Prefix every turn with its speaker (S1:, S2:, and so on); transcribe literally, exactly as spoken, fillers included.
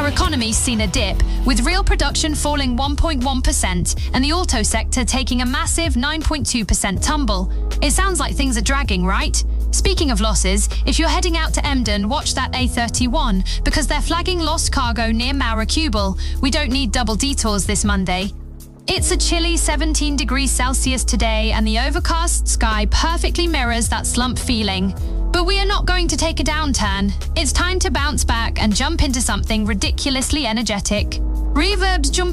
S1: our economy's seen a dip, with real production falling one point one percent and the auto sector taking a massive nine point two percent tumble. It sounds like things are dragging, right? Speaking of losses, if you're heading out to Emden, watch that A thirty-one, because they're flagging lost cargo near Maurekubel. We don't need double detours this Monday. It's a chilly seventeen degrees Celsius today, and the overcast sky perfectly mirrors that slump feeling. But we are not going to take a downturn. It's time to bounce back and jump into something ridiculously energetic. Reverb's jump